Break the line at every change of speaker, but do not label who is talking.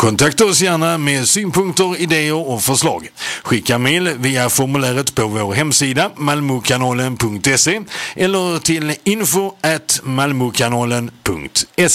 Kontakta oss gärna med synpunkter, idéer och förslag. Skicka mejl via formuläret på vår hemsida malmokanalen.se eller till info@malmokanalen.se.